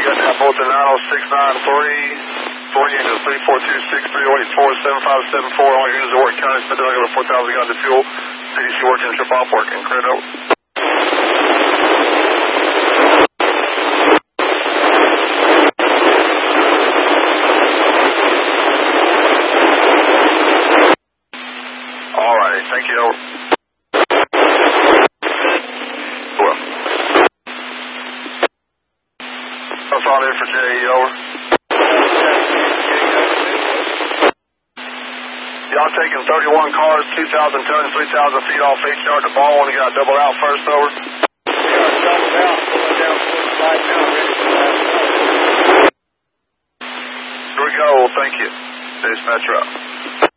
You got that Bolton 90693, 4 units 34263084757 all units at work county, spent over 4,000 gallons of fuel. CDC working, trip off working, credit over. Alright, thank you, over. Well. That's all there for JE, over. Y'all taking 31 cars, 2,000 tons, 3,000 feet off each yard. The ball only got doubled out first, over. We got doubled out, going down 45 now, ready for that. Here we go, thank you. Dispatch route.